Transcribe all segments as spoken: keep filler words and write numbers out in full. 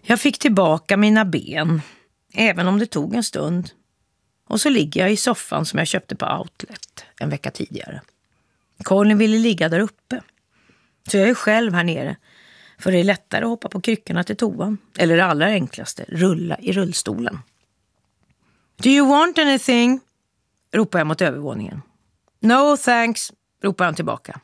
Jag fick tillbaka mina ben, även om det tog en stund. Och så ligger jag i soffan som jag köpte på Outlet en vecka tidigare. Colin ville ligga där uppe. Så jag är själv här nere. För det är lättare att hoppa på kryckorna till toan. Eller det allra enklaste, rulla i rullstolen. Do you want anything? Ropar jag mot övervåningen. No thanks, ropar han tillbaka.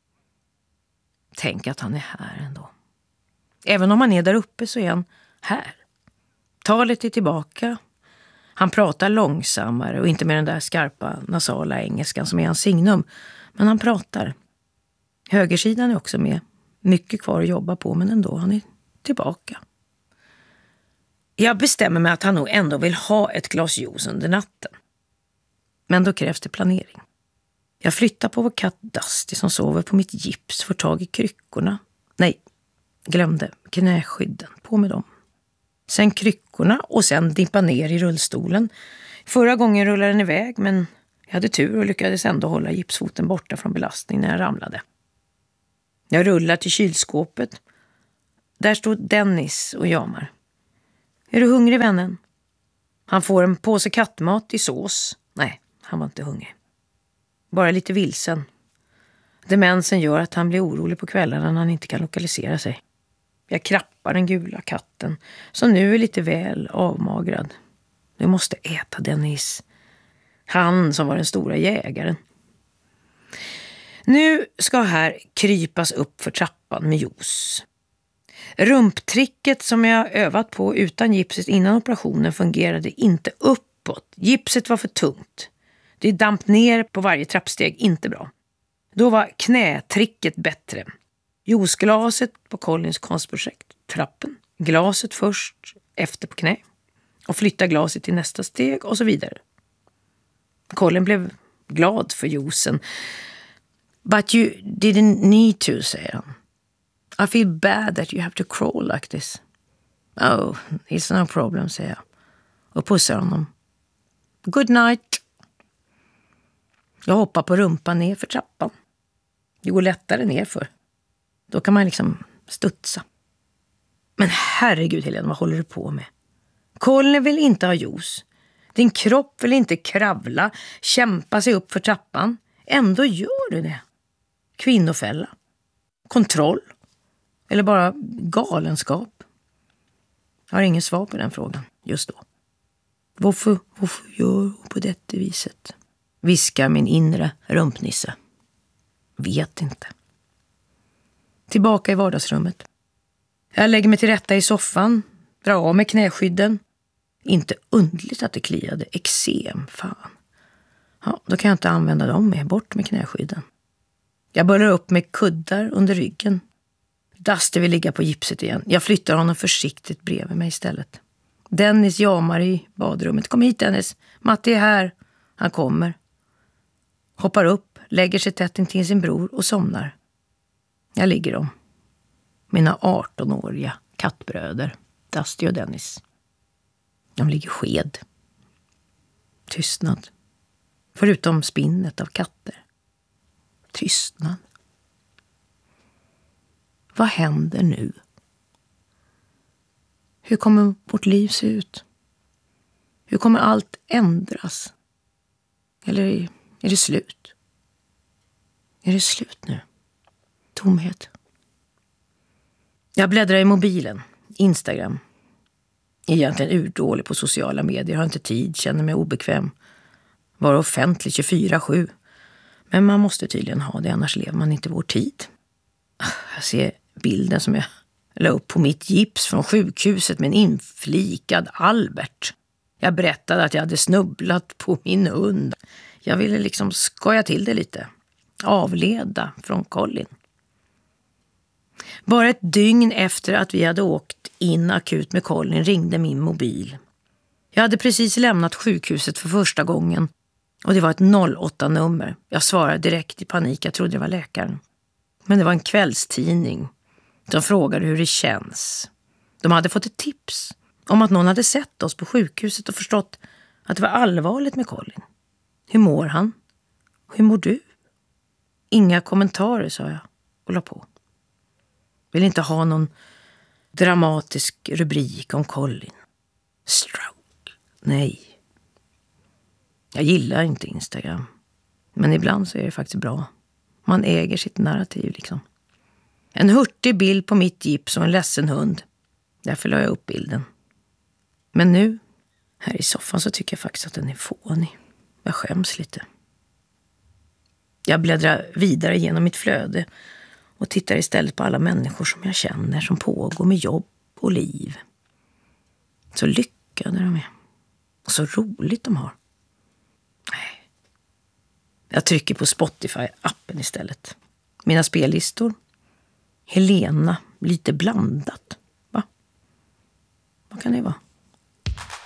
Tänk att han är här ändå. Även om han är där uppe så är han här. Talet är tillbaka. Han pratar långsammare och inte med den där skarpa nasala engelskan som är hans signum. Men han pratar. Högersidan är också med. Mycket kvar att jobba på, men ändå han är tillbaka. Jag bestämmer mig att han nog ändå vill ha ett glas juice under natten. Men då krävs det planering. Jag flyttar på vår katt Dusty som sover på mitt gips, får tag i kryckorna. Nej, glömde knäskydden. På med dem. Sen kryckorna och sen dimpa ner i rullstolen. Förra gången rullade den iväg, men jag hade tur och lyckades ändå hålla gipsfoten borta från belastning när jag ramlade. Jag rullar till kylskåpet. Där stod Dennis och jamar. Är du hungrig, vännen? Han får en påse kattmat i sås. Nej, han var inte hungrig. Bara lite vilsen. Demensen gör att han blir orolig på kvällarna när han inte kan lokalisera sig. Jag krappar den gula katten som nu är lite väl avmagrad. Du måste äta, Dennis. Han som var den stora jägaren. Nu ska här krypas upp för trappan med juice. Rumptricket som jag övat på utan gipset innan operationen fungerade inte uppåt. Gipset var för tungt. Det damp ner på varje trappsteg, inte bra. Då var knätricket bättre. Juiceglaset på Collins konstprojekt. Trappen. Glaset först, efter på knä. Och flytta glaset till nästa steg och så vidare. Colin blev glad för juicen. But you didn't need to, säger han. I feel bad that you have to crawl like this. Oh, it's no problem, säger jag. Och pussar honom. Good night. Jag hoppar på rumpan ner för trappan. Det går lättare ner för. Då kan man liksom studsa. Men herregud, Helena, vad håller du på med? Colin vill inte ha juice. Din kropp vill inte kravla, kämpa sig upp för trappan. Ändå gör du det. Kvinnofälla. Kontroll. Eller bara galenskap. Jag har ingen svar på den frågan just då. Varför, varför gör du på detta viset? Viskar min inre rumpnisse. Vet inte. Tillbaka i vardagsrummet. Jag lägger mig till rätta i soffan. Drar av med knäskydden. Inte undligt att det kliade. Eksem, fan. Ja, då kan jag inte använda dem mer. Bort med knäskydden. Jag börjar upp med kuddar under ryggen. Dusty vill ligga på gipset igen. Jag flyttar honom försiktigt bredvid mig istället. Dennis jamar i badrummet. Kom hit, Dennis. Matti är här. Han kommer. Hoppar upp, lägger sig tätt intill sin bror och somnar. Jag ligger dem. Mina artonåriga kattbröder, Dusty och Dennis. De ligger sked. Tystnad. Förutom spinnet av katter. Tystnad. Vad händer nu? Hur kommer vårt liv se ut? Hur kommer allt ändras? Eller är, är det slut? Är det slut nu? Tomhet. Jag bläddrar i mobilen. Instagram. Egentligen urdålig på sociala medier. Har inte tid, känner mig obekväm. Vara offentlig tjugofyra sju. Men man måste tydligen ha det, annars lever man inte vår tid. Jag ser bilden som jag la upp på mitt gips från sjukhuset med en inflikad Albert. Jag berättade att jag hade snubblat på min hund. Jag ville liksom skoja till det lite. Avleda från Colin. Bara ett dygn efter att vi hade åkt in akut med Colin ringde min mobil. Jag hade precis lämnat sjukhuset för första gången och det var ett noll åtta-nummer. Jag svarade direkt i panik, jag trodde det var läkaren. Men det var en kvällstidning som frågade hur det känns. De hade fått ett tips om att någon hade sett oss på sjukhuset och förstått att det var allvarligt med Colin. Hur mår han? Hur mår du? Inga kommentarer, sa jag och la på. Vill inte ha någon dramatisk rubrik om Colin. Stroke. Nej. Jag gillar inte Instagram. Men ibland så är det faktiskt bra. Man äger sitt narrativ liksom. En hurtig bild på mitt gips och en ledsen hund. Därför la jag upp bilden. Men nu, här i soffan, så tycker jag faktiskt att den är fånig. Jag skäms lite. Jag bläddrar vidare genom mitt flöde och tittar istället på alla människor som jag känner som pågår med jobb och liv. Så lyckade de är. Och så roligt de har. Nej. Jag trycker på Spotify-appen istället. Mina spellistor. Helena, lite blandat. Va? Vad kan det vara?